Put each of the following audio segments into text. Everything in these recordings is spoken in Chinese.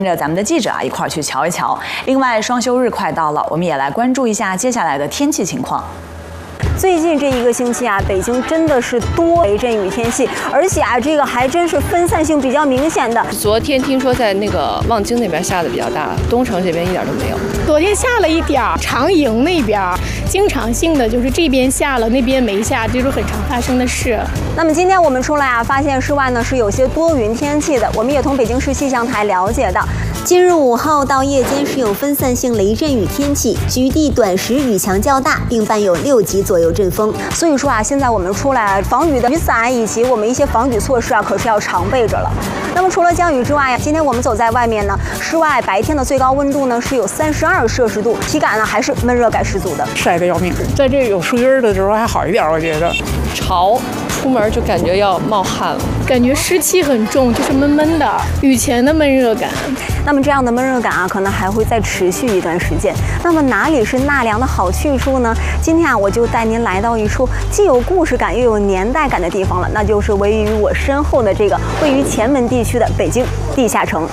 着咱们的记者一块儿去瞧一瞧。另外，双休日快到了，我们也来关注一下接下来的天气情况。 最近这1个星期啊，北京真的是多雷阵雨天气，而且啊，这个还真是分散性比较明显的。 昨天听说在那个望京那边下的比较大，东城这边一点都没有。 昨天下了一点儿，长营那边经常性的就是这边下了，那边没下，这是很常发生的事。 那么今天我们出来啊，发现室外呢是有些多云天气的。我们也从北京市气象台了解到，今日5号到夜间是有分散性雷阵雨天气，局地短时雨强较大，并伴有6级左右阵风。所以说啊，现在我们出来防雨的雨伞以及我们一些防雨措施啊，可是要常备着了。那么除了降雨之外呀，今天我们走在外面呢，室外白天的最高温度呢是有32摄氏度，体感呢还是闷热感十足的， 晒得要命。在这有树荫的时候还好一点，我觉得。 潮，出门就感觉要冒汗了， 感觉湿气很重，就是闷闷的，雨前的闷热感。 那么这样的闷热感啊，可能还会再持续一段时间。那么哪里是纳凉的好去处呢？今天啊，我就带您来到一处既有故事感又有年代感的地方了，那就是位于我身后的这个位于前门地区的北京地下城。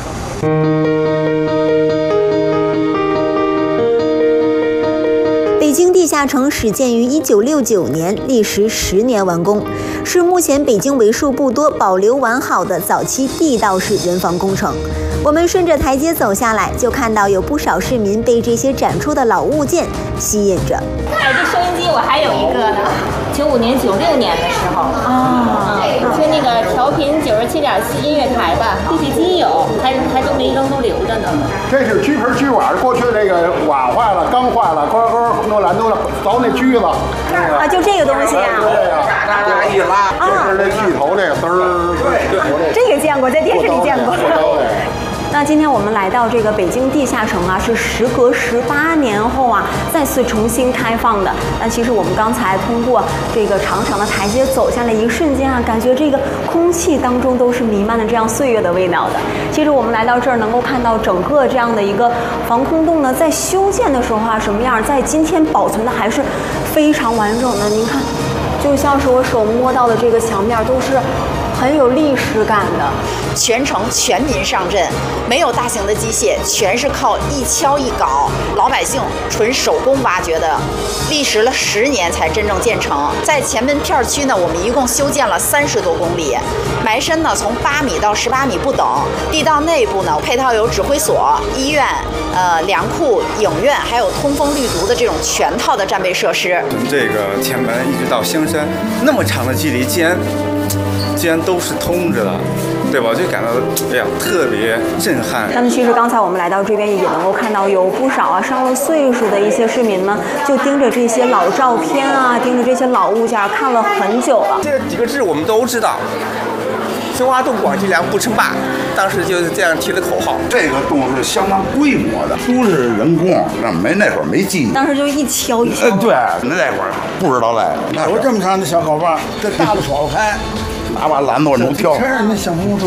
北京地下城始建于1969年，历时10年完工，是目前北京为数不多保留完好的早期地道式人防工程。我们顺着台阶走下来，就看到有不少市民被这些展出的老物件吸引着。 哎，这收音机我还有一个呢，95年、96年的时候是那个调频97.4音乐台吧，地铁机有，还都没扔，都留着呢。 这是锯盆锯碗，过去这个碗坏了、缸坏了，弄烂都凿那锯子。 啊，就这个东西啊。 就这个，哒一拉，就是那锯头那个嘚儿。 这个见过，在电视里见过。那今天我们来到这个北京地下城啊，是时隔18年后啊，再次重新开放的。那其实我们刚才通过这个长长的台阶走下来，一瞬间啊，感觉这个空气当中都是弥漫的这样岁月的味道的。其实我们来到这儿，能够看到整个这样的一个防空洞呢，在修建的时候啊，什么样，在今天保存的还是非常完整的。您看，就像是我手摸到的这个墙面，都是很有历史感的。 全城全民上阵，没有大型的机械，全是靠一锹一镐，老百姓纯手工挖掘的，历时了10年才真正建成。在前门片区呢，我们一共修建了30多公里，埋深呢从8米到18米不等。地道内部呢，配套有指挥所、医院、粮库、影院，还有通风滤毒的这种全套的战备设施。 从这个前门一直到香山，那么长的距离，竟然都是通着的。对吧？就感到特别震撼。 那么其实刚才我们来到这边也能够看到有不少啊上了岁数的一些市民们，就盯着这些老照片啊，盯着这些老物件看了很久了。 这几个字我们都知道，中华洞广积粮不称霸，当时就是这样提的口号。 这个洞是相当规模的，都是人工，那会儿没机器， 当时就一锹一锹。 对，那会儿不知道来的。那会儿这么长的小镐把，这大的甩不开。拿把榔头能挑，全是那小木头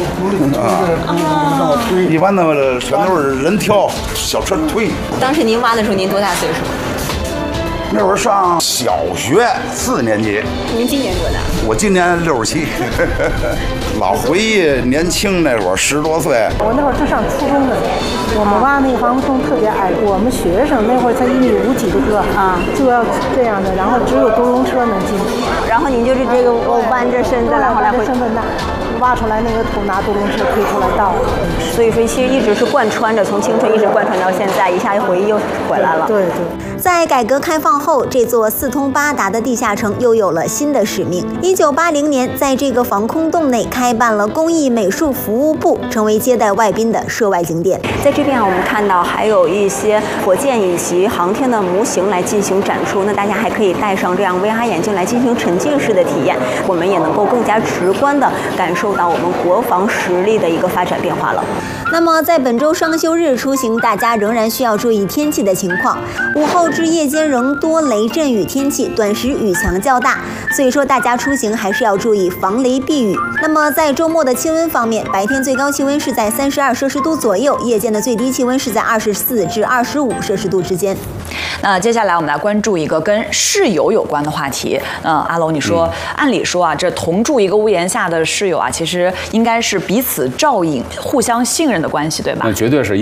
推，一般的全都是人挑，小车推。 当时您挖的时候，您多大岁数？ 那会儿上小学4年级。 您今年多大？ 我今年67。老回忆年轻那会儿10多岁。 我那会儿正上初中呢，我们挖那个防空洞特别矮，我们学生那会儿才1.5米几的个啊，就要这样的，然后只有独轮车能进去。 然后您就是这个我弯着身子，然后来回身子挖出来那个土，拿独轮车推出来倒。 所以说，其实一直是贯穿着，从青春一直贯穿到现在，一下一回忆又回来了。 对。 在改革开放后，这座四通八达的地下城又有了新的使命。1980年，在这个防空洞内开办了工艺美术服务部，成为接待外宾的涉外景点。在这边啊，我们看到还有一些火箭以及航天的模型来进行展出。那大家还可以戴上这样 VR 眼镜来进行沉浸式的体验，我们也能够更加直观地感受到我们国防实力的一个发展变化了。那么在本周双休日出行，大家仍然需要注意天气的情况。午后至夜间仍多雷阵雨天气，短时雨强较大，所以说大家出行还是要注意防雷避雨。那么在周末的气温方面，白天最高气温是在32摄氏度左右，夜间的最低气温是在24至25摄氏度之间。 那接下来我们来关注一个跟室友有关的话题。阿龙，你说，按理说啊，这同住一个屋檐下的室友啊，其实其实应该是彼此照应、互相信任的关系，对吧？ 那绝对是。